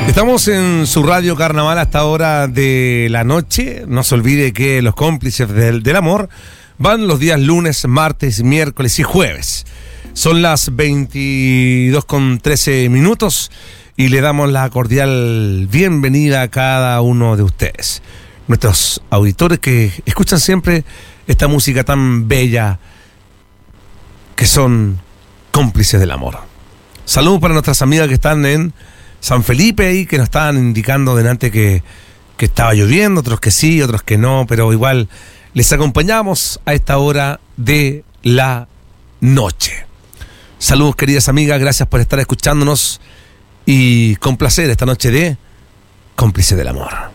Estamos en su radio Carnaval hasta hora de la noche. No se olvide que los cómplices del amor van los días lunes, martes, miércoles y jueves. Son las 22:13 y le damos la cordial bienvenida a cada uno de ustedes, nuestros auditores que escuchan siempre esta música tan bella que son cómplices del amor. Saludos para nuestras amigas que están en San Felipe y que nos estaban indicando delante que estaba lloviendo, otros que sí, otros que no, pero igual les acompañamos a esta hora de la noche. Saludos, queridas amigas, gracias por estar escuchándonos y con placer esta noche de Cómplices del Amor.